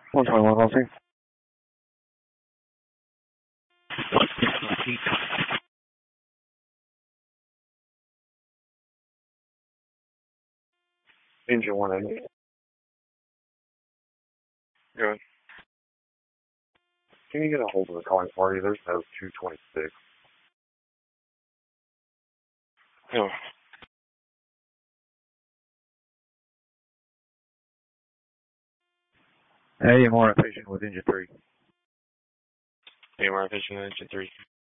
121 Velocity. Engine 180. Good. Can you get a hold of the calling party? There's no 226. No. Hey, more efficient with engine 3. Hey, more efficient with engine 3.